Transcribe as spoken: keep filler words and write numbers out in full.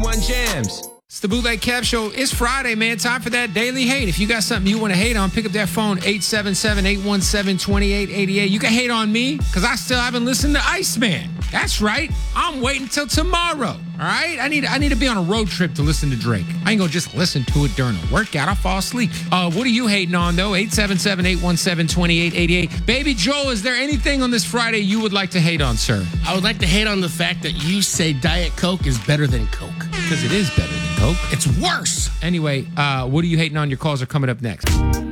one Jams. It's the Bootleg Kev Show. It's Friday, man. Time for that daily hate. If you got something you want to hate on, pick up that phone, eight seven seven, eight one seven, two eight eight eight. You can hate on me because I still haven't listened to Iceman. That's right. I'm waiting until tomorrow. All right? I need I need to be on a road trip to listen to Drake. I ain't going to just listen to it during a workout. I'll fall asleep. Uh, what are you hating on, though? eight seven seven, eight one seven, two eight eight eight. Baby Joel, is there anything on this Friday you would like to hate on, sir? I would like to hate on the fact that you say Diet Coke is better than Coke. Because it is better than Coke. It's worse. Anyway, uh, what are you hating on? Your calls are coming up next.